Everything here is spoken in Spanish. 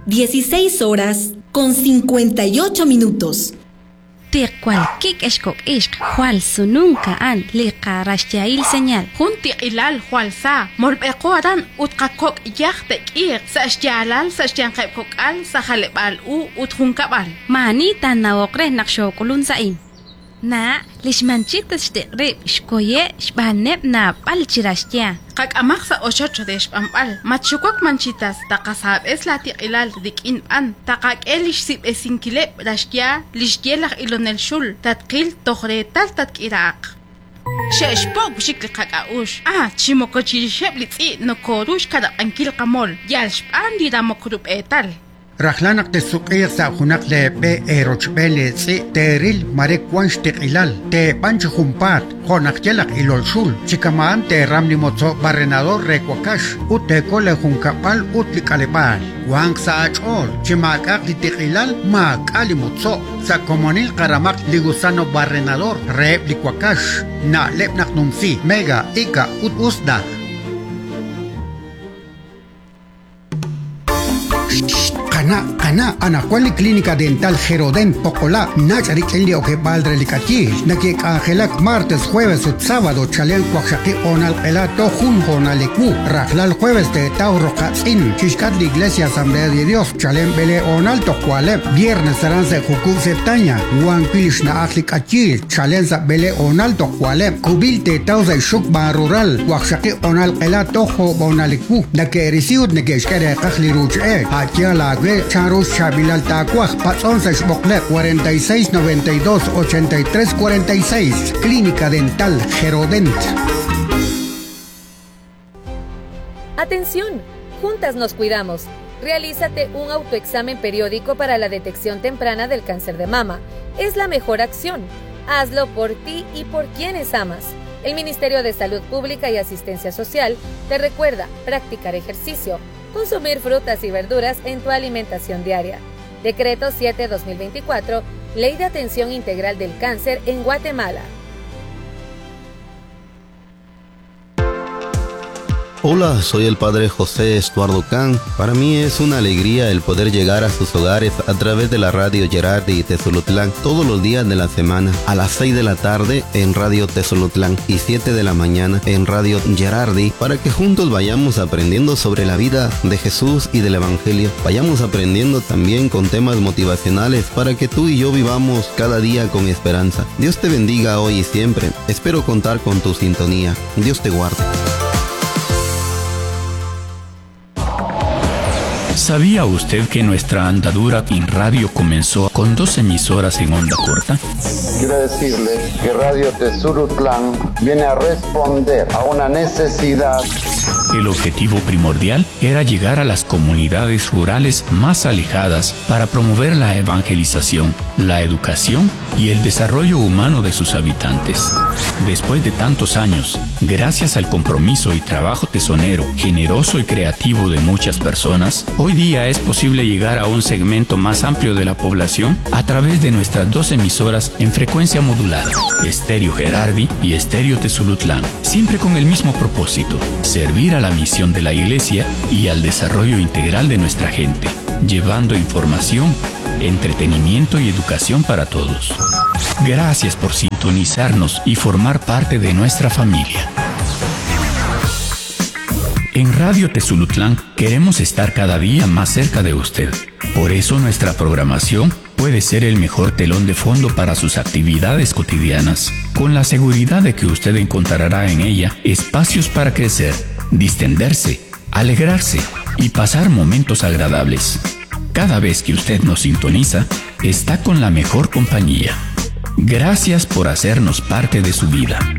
16:58. Tiqual kik eshkok ishq jualsu nunca an liqarashyail señal. Junti ilal jualsa molbeqoadan utqakok yaqtek ir sashjalal sashyanqepkok al sajalebal utjunkabal. Manita naokre naqshokulun saim. Na lishmanchitas tiqrib shkoye shbaneb na palchirashya. Qak amaksa ochocho de shpampal machukwak manchitas taqasab es la tiqilal dikin an taqak elish sib esinkile rashya lishgelaq ilonel shul tatqil tohretal tatkiraq. Sheshpok bishikli qakaush chimokochirisheb litsi nokorush kada ankil qamol yalshpan dida mokrub etal. Rahlanak te suqir sa hunak le be erochbele tsi teril marek wanshtik ilal te pancho humpat honak jelak ilol shul chikamaan te ramni mozo barrenador rekwakash ut te kole hunkapal ut likalebal wang sa achol chimakak litik ilal mak ali mozo sa komonil karamak ligusano barrenador rep likwakash na lepnak numsi mega ika ut usda. Kana anakuali clínica dental Gerodent Pocola Nacharik Elio que Valdre Licati Naki Angelak martes, jueves y sábado Chalen Cuaxaki Onal Pelato Jun Jonalecu Rajlal jueves de Tauro Katzin Chishkat la Iglesia Asamblea de Dios Chalen Bele Onal Tocuale viernes Saranse Juku Septaña Juan Pilishna Achlikachil Chalenza Bele Onal Tocuale Kubilte Tauza Shukba Rural Cuaxaki Onal Pelato Jo Bonalecu Naki Erisiud Nekeshkere Kajli Ruche Achiala Charos Chabilal Tacuaj, Pazonzas Bocler, 4692-8346, Clínica Dental Gerodent. Atención, juntas nos cuidamos. Realízate un autoexamen periódico para la detección temprana del cáncer de mama. Es la mejor acción. Hazlo por ti y por quienes amas. El Ministerio de Salud Pública y Asistencia Social te recuerda practicar ejercicio, consumir frutas y verduras en tu alimentación diaria. Decreto 7/2024, Ley de Atención Integral del Cáncer en Guatemala. Hola, soy el padre José Estuardo Can. Para mí es una alegría el poder llegar a sus hogares a través de la radio Gerardi y Tezolutlán todos los días de la semana, a las 6 de la tarde en Radio Tezolutlán y 7 de la mañana en Radio Gerardi, para que juntos vayamos aprendiendo sobre la vida de Jesús y del Evangelio. Vayamos aprendiendo también con temas motivacionales para que tú y yo vivamos cada día con esperanza. Dios te bendiga hoy y siempre. Espero contar con tu sintonía. Dios te guarde. ¿Sabía usted que nuestra andadura en radio comenzó con 2 emisoras en onda corta? Quiero decirle que Radio Tezolutlán viene a responder a una necesidad. El objetivo primordial era llegar a las comunidades rurales más alejadas para promover la evangelización, la educación y el desarrollo humano de sus habitantes. Después de tantos años, gracias al compromiso y trabajo tesonero, generoso y creativo de muchas personas, hoy día es posible llegar a un segmento más amplio de la población a través de nuestras 2 emisoras en frecuencia modulada, Estéreo Gerardi y Estéreo Tezolutlán, siempre con el mismo propósito: servir a la misión de la Iglesia y al desarrollo integral de nuestra gente, llevando información, entretenimiento y educación para todos. Gracias por sintonizarnos y formar parte de nuestra familia. En Radio Tezolutlán queremos estar cada día más cerca de usted. Por eso nuestra programación puede ser el mejor telón de fondo para sus actividades cotidianas, con la seguridad de que usted encontrará en ella espacios para crecer, distenderse, alegrarse y pasar momentos agradables. Cada vez que usted nos sintoniza, está con la mejor compañía. Gracias por hacernos parte de su vida.